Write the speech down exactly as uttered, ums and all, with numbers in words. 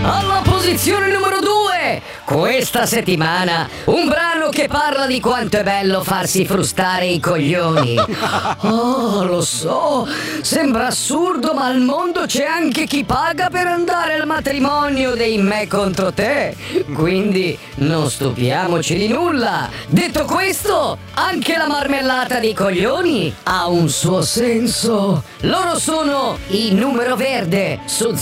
Alla posizione numero due, questa settimana, un brano che parla di quanto è bello farsi frustare i coglioni. Oh, lo so, sembra assurdo, ma al mondo c'è anche chi paga per andare al matrimonio dei me contro te. Quindi non stupiamoci di nulla. Detto questo, anche la marmellata dei coglioni ha un suo senso. Loro sono i Numero Verde su